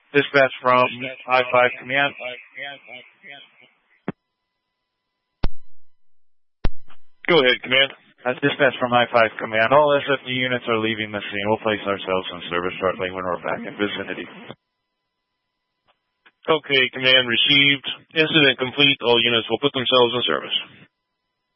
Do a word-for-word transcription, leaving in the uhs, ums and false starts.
Dispatch from I five Command. Go ahead, Command. That's dispatch from I five Command. All S F D units are leaving the scene. We'll place ourselves in service shortly when we're back in vicinity. Okay, Command received. Incident complete. All units will put themselves in service.